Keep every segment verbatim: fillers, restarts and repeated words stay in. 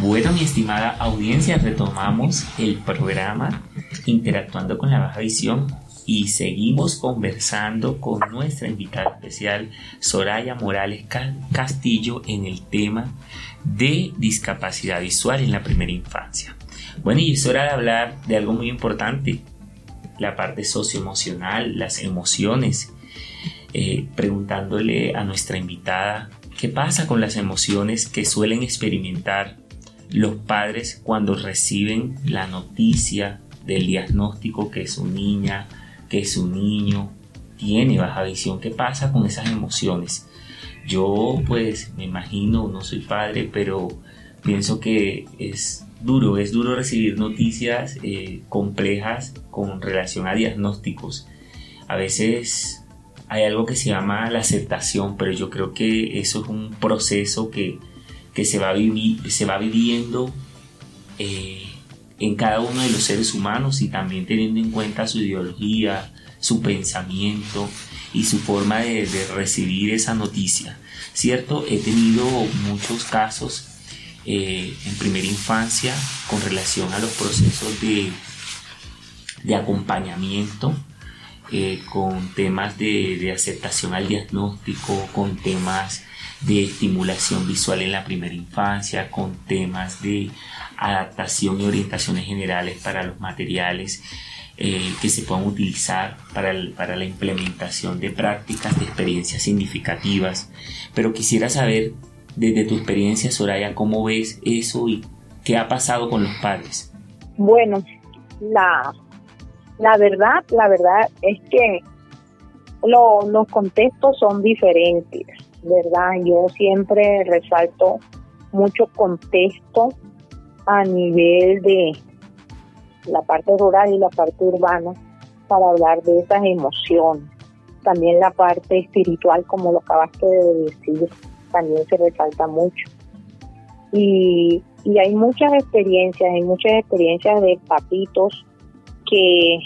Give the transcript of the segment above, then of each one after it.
Bueno, mi estimada audiencia, retomamos el programa Interactuando con la Baja Visión y seguimos conversando con nuestra invitada especial, Soraya Morales Castillo, en el tema de discapacidad visual en la primera infancia. Bueno, y es hora de hablar de algo muy importante, la parte socioemocional, las emociones. Eh, preguntándole a nuestra invitada qué pasa con las emociones que suelen experimentar los padres cuando reciben la noticia del diagnóstico que su niña, que su niño tiene baja visión. ¿Qué pasa con esas emociones? Yo pues me imagino, no soy padre, pero pienso que es duro, es duro recibir noticias eh, complejas con relación a diagnósticos. A veces hay algo que se llama la aceptación, pero yo creo que eso es un proceso que, que se, va vivi- se va viviendo eh, en cada uno de los seres humanos, y también teniendo en cuenta su ideología, su pensamiento y su forma de, de recibir esa noticia. Cierto, he tenido muchos casos eh, en primera infancia con relación a los procesos de, de acompañamiento, Eh, con temas de, de aceptación al diagnóstico, con temas de estimulación visual en la primera infancia, con temas de adaptación y orientaciones generales para los materiales eh, que se puedan utilizar para, el, para la implementación de prácticas de experiencias significativas. Pero quisiera saber, desde tu experiencia, Soraya, ¿cómo ves eso y qué ha pasado con los padres? Bueno, la... La verdad, la verdad es que lo, los contextos son diferentes, ¿verdad? Yo siempre resalto mucho contexto a nivel de la parte rural y la parte urbana para hablar de esas emociones. También la parte espiritual, como lo acabaste de decir, también se resalta mucho. Y, y hay muchas experiencias, hay muchas experiencias de papitos que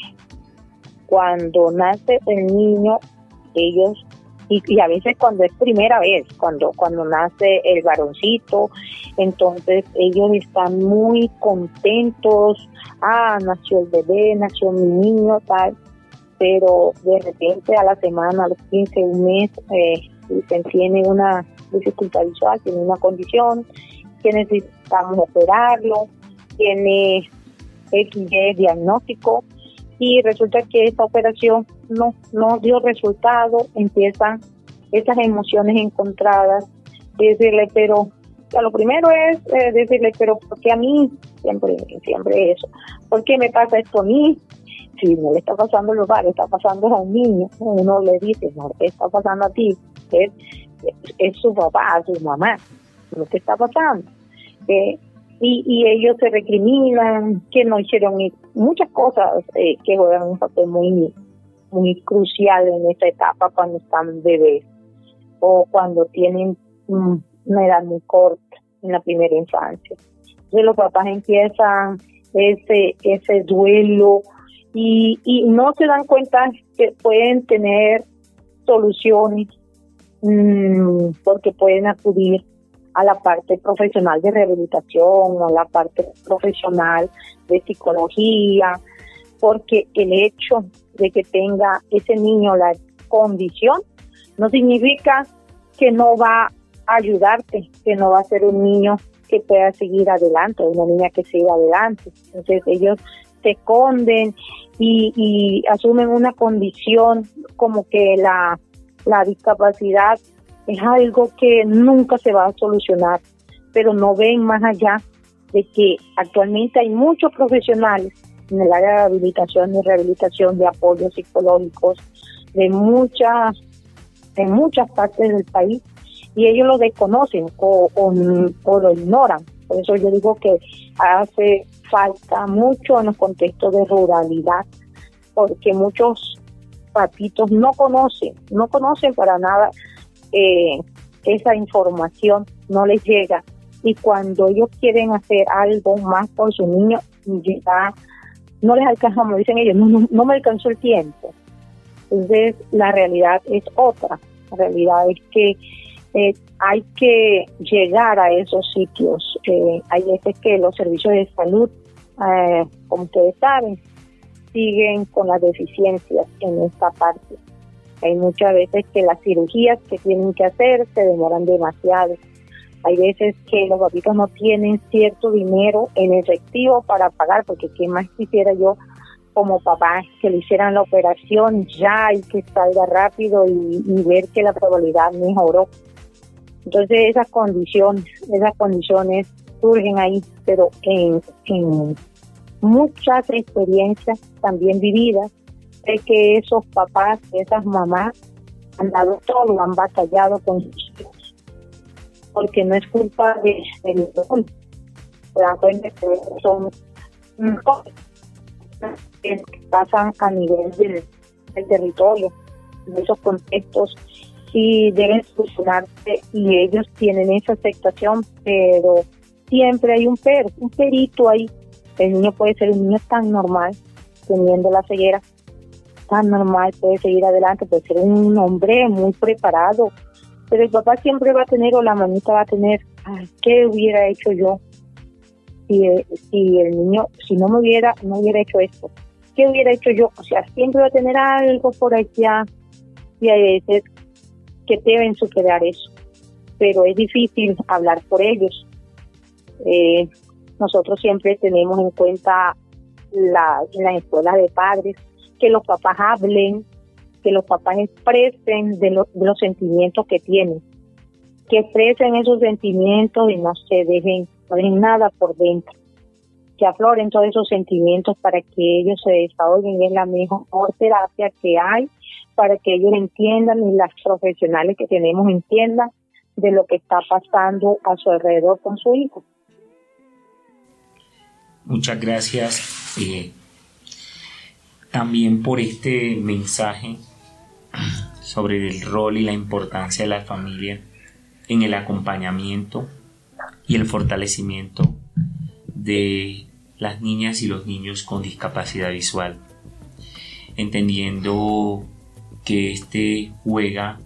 cuando nace el niño, ellos, y, y a veces cuando es primera vez, cuando, cuando nace el varoncito, entonces ellos están muy contentos, ah, nació el bebé, nació mi niño, tal, pero de repente a la semana, a los quince, un mes, eh, tiene una dificultad visual, tiene una condición, que necesitamos operarlo, tiene X Y diagnóstico, y resulta que esta operación no, no dio resultado. Empiezan esas emociones encontradas, decirle, pero, ya lo primero es eh, decirle, pero ¿por qué a mí? Siempre, siempre eso. ¿Por qué me pasa esto a mí? Si no le está pasando a los padres, está pasando a un niño. Uno le dice, no, ¿qué está pasando a ti? Es, es, es su papá, su mamá, lo que está pasando. Eh, Y, y ellos se recriminan que no hicieron muchas cosas eh, que juegan un papel muy muy crucial en esta etapa cuando están bebés o cuando tienen um, una edad muy corta en la primera infancia. Entonces los papás empiezan ese ese duelo y, y no se dan cuenta que pueden tener soluciones um, porque pueden acudir a la parte profesional de rehabilitación, a la parte profesional de psicología, porque el hecho de que tenga ese niño la condición no significa que no va a ayudarte, que no va a ser un niño que pueda seguir adelante, una niña que siga adelante. Entonces ellos se esconden y, y asumen una condición como que la, la discapacidad es algo que nunca se va a solucionar, pero no ven más allá de que actualmente hay muchos profesionales en el área de habilitación y rehabilitación, de apoyos psicológicos, de muchas, en muchas partes del país, y ellos lo desconocen o, o, o lo ignoran. Por eso yo digo que hace falta mucho en los contextos de ruralidad, porque muchos papitos no conocen, no conocen para nada Eh, esa información, no les llega, y cuando ellos quieren hacer algo más por su niño, ya no les alcanza, como dicen ellos, no, no, no me alcanzó el tiempo. Entonces la realidad es otra. La realidad es que eh, hay que llegar a esos sitios. Eh, hay veces que los servicios de salud, eh, como ustedes saben, siguen con las deficiencias en esta parte. Hay muchas veces que las cirugías que tienen que hacer se demoran demasiado. Hay veces que los papitos no tienen cierto dinero en efectivo para pagar, porque qué más quisiera yo como papá que le hicieran la operación ya y que salga rápido y, y ver que la probabilidad mejoró. Entonces esas condiciones, esas condiciones surgen ahí, pero en, en muchas experiencias también vividas, es que esos papás, esas mamás han dado todo, han batallado con sus hijos, porque no es culpa de, de los dos. Se dan cuenta que son cosas que pasan a nivel del, del territorio, de esos contextos, y deben solucionarse, y ellos tienen esa aceptación, pero siempre hay un pero, un perito ahí. El niño puede ser un niño tan normal, teniendo la ceguera, tan normal, puede seguir adelante, puede ser un hombre muy preparado, pero el papá siempre va a tener, o la mamita va a tener, ay, ¿qué hubiera hecho yo? Si, si el niño, si no me hubiera, no hubiera hecho esto, ¿qué hubiera hecho yo? O sea, siempre va a tener algo por allá, y a veces que deben superar eso, pero es difícil hablar por ellos. Eh, nosotros siempre tenemos en cuenta la, en las escuelas de padres, que los papás hablen, que los papás expresen de, lo, de los sentimientos que tienen, que expresen esos sentimientos y no se dejen, no dejen nada por dentro, que afloren todos esos sentimientos para que ellos se desahoguen. Es la mejor terapia que hay para que ellos entiendan y las profesionales que tenemos entiendan de lo que está pasando a su alrededor con su hijo. Muchas gracias eh, también por este mensaje sobre el rol y la importancia de la familia en el acompañamiento y el fortalecimiento de las niñas y los niños con discapacidad visual, entendiendo que este juega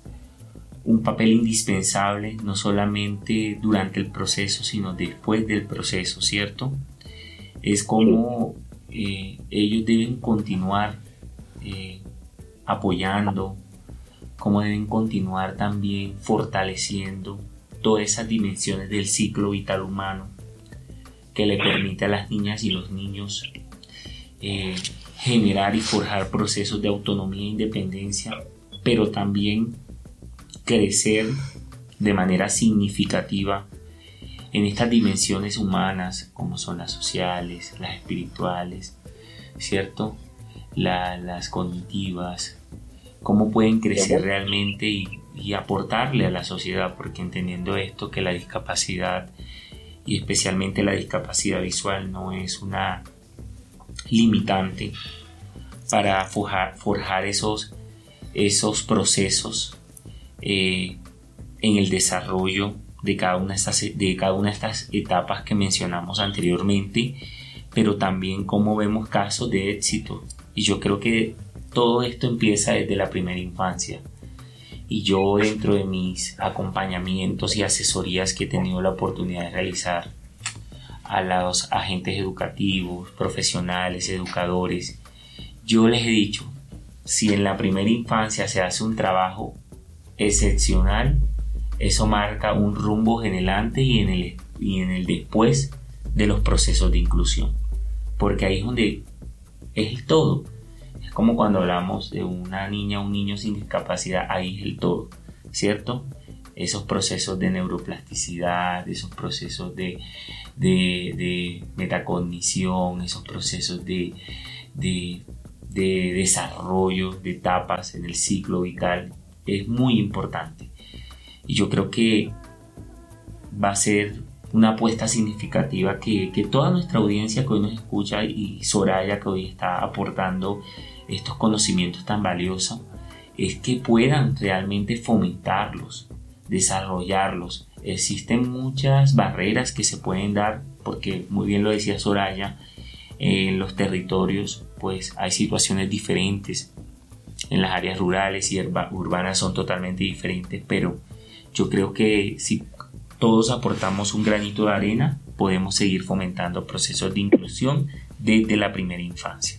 un papel indispensable no solamente durante el proceso, sino después del proceso, ¿cierto? Es como eh, ellos deben continuar eh, apoyando, como deben continuar también fortaleciendo todas esas dimensiones del ciclo vital humano que le permite a las niñas y los niños eh, generar y forjar procesos de autonomía e independencia, pero también crecer de manera significativa en estas dimensiones humanas, como son las sociales, las espirituales, ¿cierto? La, las cognitivas, cómo pueden crecer realmente y, y aportarle a la sociedad, porque entendiendo esto, que la discapacidad y especialmente la discapacidad visual no es una limitante para forjar, forjar esos, esos procesos eh, en el desarrollo de cada, una de, estas, de cada una de estas etapas que mencionamos anteriormente, pero también como vemos casos de éxito. Y yo creo que todo esto empieza desde la primera infancia. Y yo, dentro de mis acompañamientos y asesorías que he tenido la oportunidad de realizar a los agentes educativos, profesionales, educadores, yo les he dicho, si en la primera infancia se hace un trabajo excepcional, eso marca un rumbo en el antes y en el, y en el después de los procesos de inclusión, porque ahí es donde es el todo. Es como cuando hablamos de una niña o un niño sin discapacidad, ahí es el todo, ¿cierto? Esos procesos de neuroplasticidad, esos procesos de, de, de metacognición, esos procesos de, de, de desarrollo de etapas en el ciclo vital, es muy importante. Y yo creo que va a ser una apuesta significativa que, que toda nuestra audiencia que hoy nos escucha, y Soraya, que hoy está aportando estos conocimientos tan valiosos, es que puedan realmente fomentarlos, desarrollarlos. Existen muchas barreras que se pueden dar, porque muy bien lo decía Soraya, en los territorios pues hay situaciones diferentes, en las áreas rurales y urbanas son totalmente diferentes, pero yo creo que si todos aportamos un granito de arena, podemos seguir fomentando procesos de inclusión desde la primera infancia.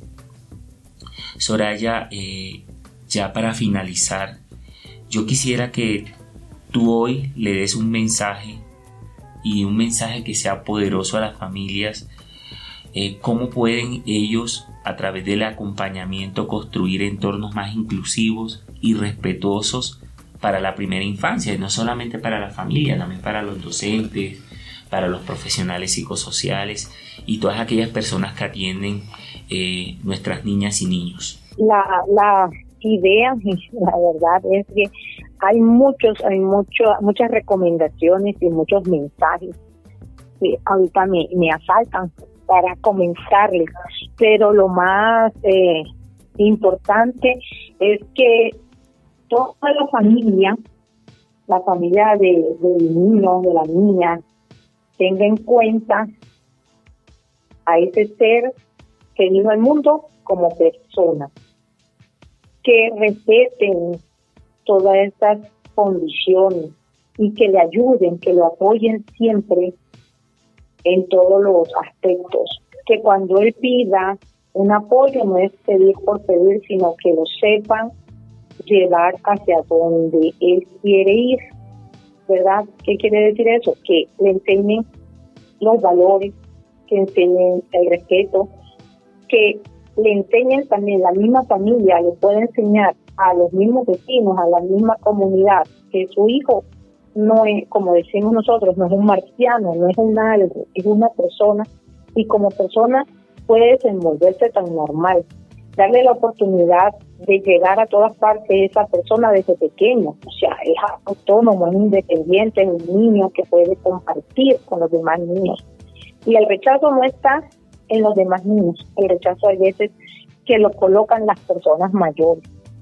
Soraya, eh, ya para finalizar, yo quisiera que tú hoy le des un mensaje, y un mensaje que sea poderoso a las familias. Eh, cómo pueden ellos, a través del acompañamiento, construir entornos más inclusivos y respetuosos para la primera infancia, y no solamente para la familia, también para los docentes, para los profesionales psicosociales y todas aquellas personas que atienden eh, nuestras niñas y niños. La, la idea, la verdad es que hay muchos, hay mucho, muchas recomendaciones y muchos mensajes que ahorita me, me asaltan para comenzarles, pero lo más eh, importante es que toda la familia, la familia de, del niño, de la niña, tenga en cuenta a ese ser que vino al mundo como persona, que respeten todas estas condiciones y que le ayuden, que lo apoyen siempre en todos los aspectos, que cuando él pida un apoyo no es pedir por pedir, sino que lo sepan llevar hacia donde él quiere ir, ¿verdad? ¿Qué quiere decir eso? Que le enseñen los valores, que enseñen el respeto, que le enseñen también, la misma familia le puede enseñar a los mismos vecinos, a la misma comunidad, que su hijo no es, como decimos nosotros, no es un marciano, no es un algo, es una persona, y como persona puede desenvolverse tan normal. Darle la oportunidad de llegar a todas partes de esa persona desde pequeño, o sea, es autónomo, es independiente, es un niño que puede compartir con los demás niños. Y el rechazo no está en los demás niños, el rechazo hay veces que lo colocan las personas mayores,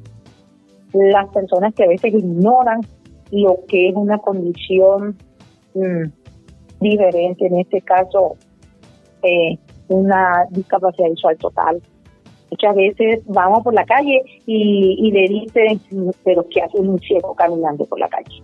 las personas que a veces ignoran lo que es una condición mmm, diferente, en este caso eh, una discapacidad visual total. Muchas veces vamos por la calle y, y le dicen, pero ¿qué hace un ciego caminando por la calle?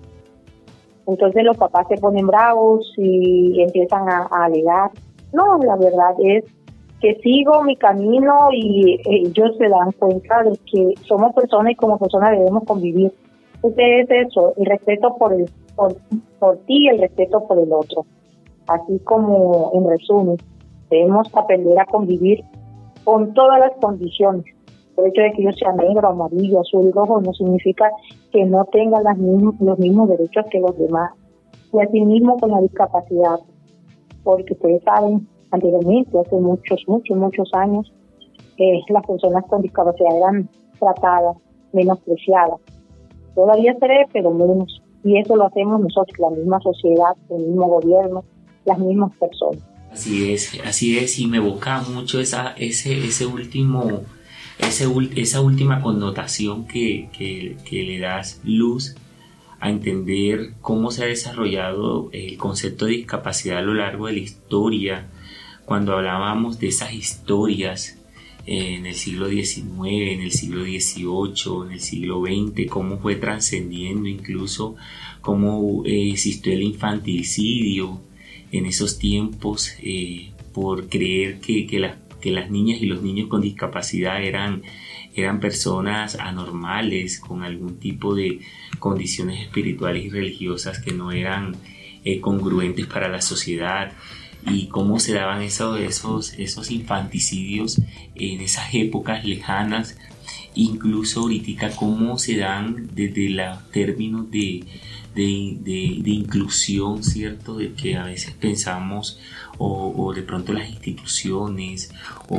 Entonces los papás se ponen bravos y empiezan a, a alegar. No, la verdad es que sigo mi camino y ellos se dan cuenta de que somos personas y como personas debemos convivir. Entonces es eso, el respeto por, el, por, por ti y el respeto por el otro. Así como, en resumen, debemos aprender a convivir con todas las condiciones. El hecho de que yo sea negro, amarillo, azul, rojo no significa que no tenga las mismos, los mismos derechos que los demás. Y así mismo con la discapacidad, porque ustedes saben, anteriormente, hace muchos, muchos, muchos años, eh, las personas con discapacidad eran tratadas, menospreciadas. Todavía se ve, pero menos. Y eso lo hacemos nosotros, la misma sociedad, el mismo gobierno, las mismas personas. Así es, así es, y me evoca mucho esa, ese, ese último, ese, esa última connotación que, que, que le das, Luz, a entender cómo se ha desarrollado el concepto de discapacidad a lo largo de la historia. Cuando hablábamos de esas historias eh, en el siglo diecinueve, en el siglo dieciocho, en el siglo veinte, cómo fue trascendiendo, incluso cómo eh, existió el infanticidio en esos tiempos, eh, por creer que, que, la, que las niñas y los niños con discapacidad eran, eran personas anormales, con algún tipo de condiciones espirituales y religiosas que no eran eh, congruentes para la sociedad, y cómo se daban esos, esos, esos infanticidios en esas épocas lejanas, incluso ahorita cómo se dan desde los términos de De, de, de inclusión, ¿cierto? De que a veces pensamos o, o de pronto las instituciones o,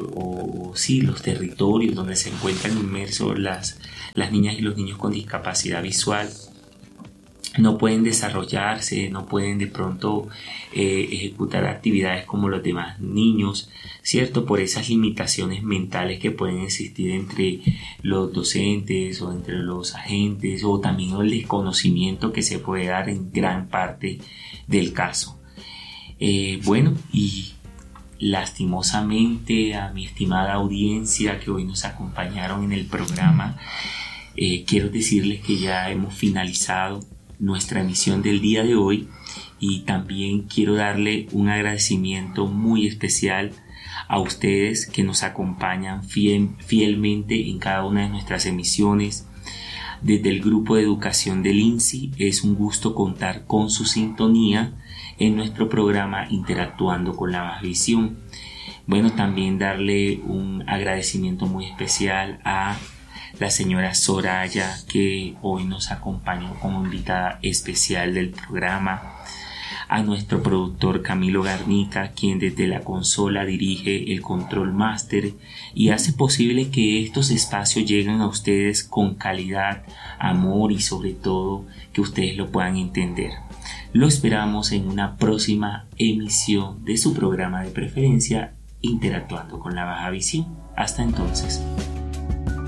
o, o sí, los territorios donde se encuentran inmersos las, las niñas y los niños con discapacidad visual no pueden desarrollarse, no pueden de pronto eh, ejecutar actividades como los demás niños, ¿cierto? Por esas limitaciones mentales que pueden existir entre los docentes o entre los agentes, o también el desconocimiento que se puede dar en gran parte del caso. Eh, bueno, y lastimosamente a mi estimada audiencia que hoy nos acompañaron en el programa, eh, quiero decirles que ya hemos finalizado. nuestra emisión del día de hoy, y también quiero darle un agradecimiento muy especial a ustedes que nos acompañan fiel, fielmente en cada una de nuestras emisiones. Desde el grupo de educación del I N S I es un gusto contar con su sintonía en nuestro programa Interactuando con la Baja Visión. Bueno, también darle un agradecimiento muy especial a la señora Soraya, que hoy nos acompañó como invitada especial del programa, a nuestro productor Camilo Garnica, quien desde la consola dirige el Control Master y hace posible que estos espacios lleguen a ustedes con calidad, amor y sobre todo que ustedes lo puedan entender. Lo esperamos en una próxima emisión de su programa de preferencia, Interactuando con la Baja Visión. Hasta entonces.